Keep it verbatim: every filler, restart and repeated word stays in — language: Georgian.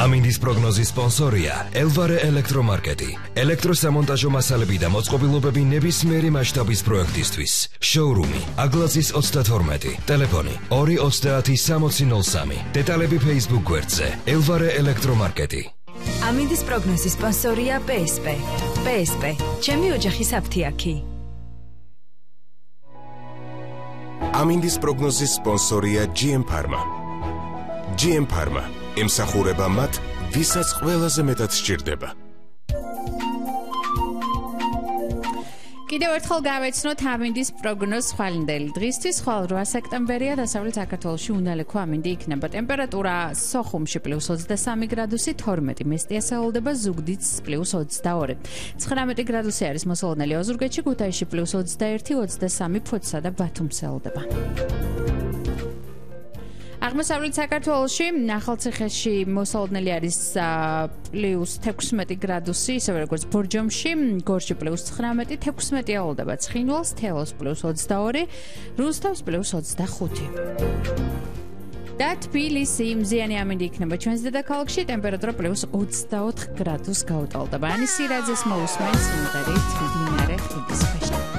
ამინდის პროგნოზის სპონსორია ელვარე ელექტრომარკეტი. ელექტროსამონტაჟო მასალები და მოწყობილობები ნებისმიერი მასშტაბის პროექტისთვის. შოურუმი აგლაზის ოცდათორმეტი, ტელეფონი ორი ოცდაათი სამოცი ნოლ სამი. დეტალები Facebook გვერდზე ელვარე ელექტრომარკეტი. ამინდის პროგნოზის სპონსორია პე ეს პე. პე ეს პე, ჩემი ოჯახის აფთიაქი. ამინდის პროგნოზის სპონსორია ჯი ემ Pharma. ჯი ემ Pharma ემსახურება მათ, ვისაც ყველაზე მეტად სჭირდება. კიდევ ერთხელ გავეცნოთ ამინდის პროგნოზს ხვალინდელი დღისთვის. ხვალ რვა სექტემბერია, დასავლეთ საქართველოში უნალექო ამინდი იქნება. ტემპერატურა სოხუმში პლუს ოცდასამი გრადუსი, თორმეტი მესტიას ელოდება, ზუგდიდს პლუს ოცდაორი. ცხრამეტი გრადუსი არის მოსალოდნელი ოზურგეთში, ქუთაისში პლუს ოცდაერთი, ოცდასამი ფოთსა და ბათუმს ელოდება. აღმოსავლეთ საქართველოში ახალციხეში მოსალოდნელი არის პლუს თექვსმეტი გრადუსი, ისევე როგორც ბორჯომში, გორში პლუს ცხრამეტი, თექვსმეტი ელოდება ცხინვალს, თელოს პლუს ოცდაორი, რუსთავს პლუს ოცდახუთი. და თბილისი მზიანი ამინდი იქნება ჩვენს დედაქალაქში, ტემპერატურა პლუს ოცდაოთხ გრადუსს გაუტოლდება. ანისი რაძეს მოусმენს სიმღერით მდინარე ხიდის